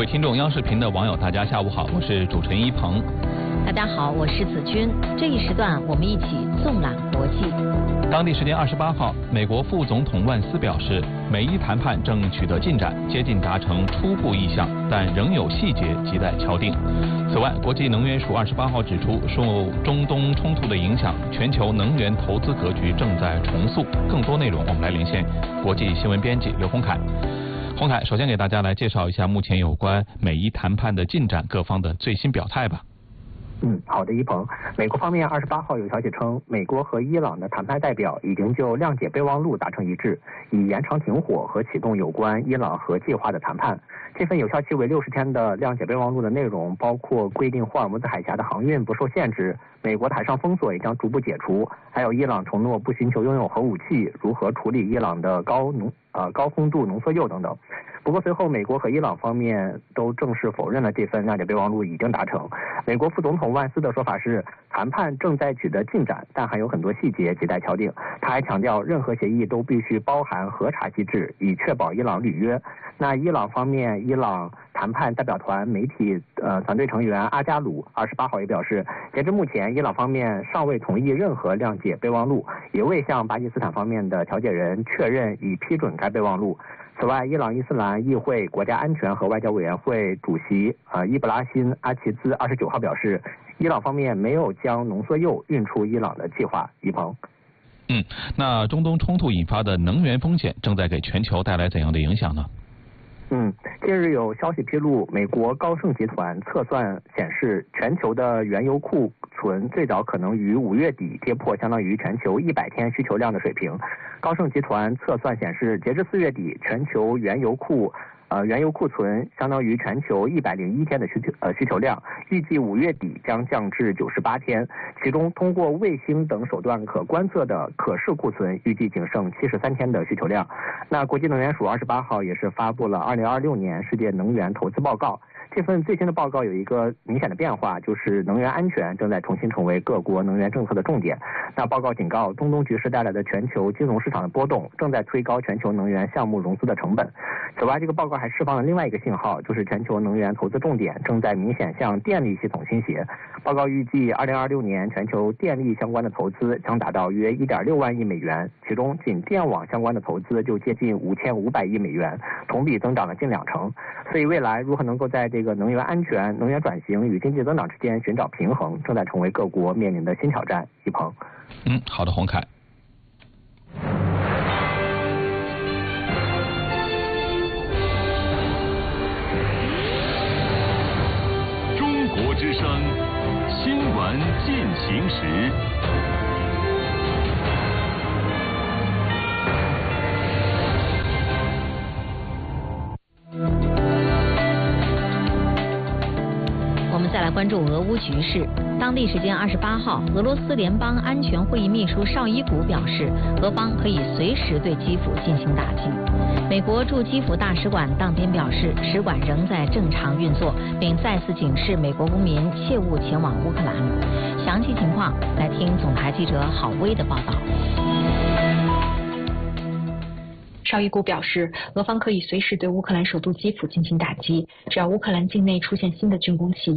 各位听众，央视频的网友，大家下午好，我是主持人一鹏。 大家好，我是子君。这一时段我们一起纵览国际。 当地时间28号，美国副总统万斯表示，美伊谈判正取得进展，接近达成初步意向，但仍有细节亟待敲定。此外，国际能源署28号指出，受中东冲突的影响，全球能源投资格局正在重塑。更多内容，我们来连线国际新闻编辑刘洪凯。洪凯，首先给大家来介绍一下目前有关美伊谈判的进展，各方的最新表态吧。 好的，一鹏。美国方面28号有消息称，美国和伊朗的谈判代表已经就谅解备忘录达成一致，以延长停火和启动有关伊朗核计划的谈判。这份有效期为60天的谅解备忘录的内容包括规定霍尔木兹海峡的航运不受限制，美国的海上封锁也将逐步解除，还有伊朗承诺不寻求拥有核武器，如何处理伊朗的高丰度浓缩铀等等。不过随后美国和伊朗方面都正式否认了这份谅解备忘录已经达成。美国副总统万斯的说法是，谈判正在取得进展，但还有很多细节亟待敲定。他还强调，任何协议都必须包含核查机制，以确保伊朗履约。那伊朗方面，伊朗谈判代表团媒体团队成员阿加鲁28号也表示，截至目前，伊朗方面尚未同意任何谅解备忘录，也未向巴基斯坦方面的调解人确认已批准该备忘录。此外，伊朗伊斯兰议会国家安全和外交委员会主席伊布拉辛·阿齐兹29号表示，伊朗方面没有将浓缩铀运出伊朗的计划。一鹏。 那中东冲突引发的能源风险正在给全球带来怎样的影响呢？ 近日有消息披露，美国高盛集团测算显示，全球的原油库存最早可能于5月底跌破相当于全球100天需求量的水平。高盛集团测算显示，截至4月底，全球原油库存相当于全球101天的需求量，预计5月底将降至98天。其中，通过卫星等手段可观测的可视库存预计仅剩73天的需求量。那国际能源署28号也是发布了2026年世界能源投资报告。这份最新的报告有一个明显的变化，就是能源安全正在重新成为各国能源政策的重点。那报告警告，中东局势带来的全球金融市场的波动正在推高全球能源项目融资的成本。此外，这个报告还释放了另外一个信号，就是全球能源投资重点正在明显向电力系统倾斜。报告预计2026年全球电力相关的投资将达到约1.6万亿美元，其中仅电网相关的投资就接近5500亿美元，同比增长了近20%。所以未来如何能够在这个能源安全、能源转型与经济增长之间寻找平衡，正在成为各国面临的新挑战。一鹏。 好的，洪凯。 中国之声新闻进行时。 再来关注俄乌局势。当地时间28号，俄罗斯联邦安全会议秘书绍伊古表示，俄方可以随时对基辅进行打击。美国驻基辅大使馆当天表示，使馆仍在正常运作，并再次警示美国公民切勿前往乌克兰。详细情况来听总台记者郝薇的报道。 绍伊古表示，俄方可以随时对乌克兰首都基辅进行打击，只要乌克兰境内出现新的军工企业。